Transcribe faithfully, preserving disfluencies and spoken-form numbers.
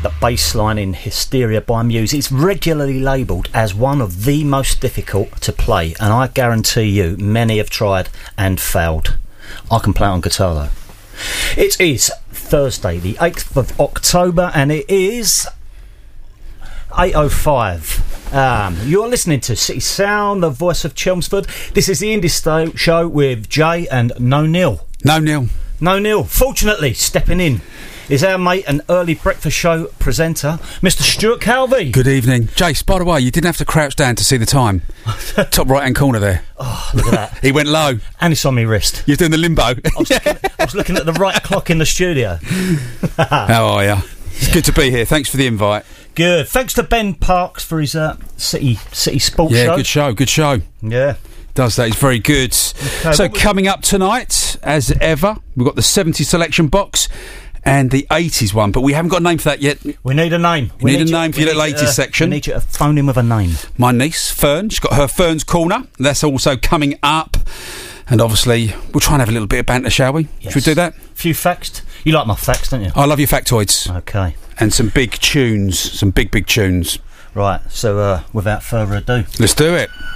the bass line in Hysteria by Muse. It's regularly labelled as one of the most difficult to play, and I guarantee you many have tried and failed. I can play it on guitar though. It is Thursday the eighth of October and it is eight oh five. Um, you're listening to City Sound, the voice of Chelmsford. This is the Indie Sto- Show with Jay and No Nil. No Nil. No Nil. Fortunately, stepping in is our mate and early breakfast show presenter, Mister Stuart Calvey. Good evening. Jace, by the way, you didn't have to crouch down to see the time. Top right-hand corner there. Oh, look at that. He went low. And it's on my wrist. You're doing the limbo. I was, looking, I was looking at the right clock in the studio. How are you? It's good to be here. Thanks for the invite. Good. Thanks to Ben Parks for his uh, City City Sports yeah, show. Yeah, good show, good show. Yeah. Does that, he's very good. Okay, so coming up tonight, as ever, we've got the seventies selection box and the eighties one, but we haven't got a name for that yet. We need a name. We, we need, need a you, name for your latest uh, section. We need you to phone in with a name. My niece, Fern, she's got her Fern's Corner. That's also coming up. And obviously, we'll try and have a little bit of banter, shall we? Yes. Should we do that? A few facts. You like my facts, don't you? I love your factoids. Okay. And some big tunes. Some big, big tunes. Right, so uh, without further ado, let's do it.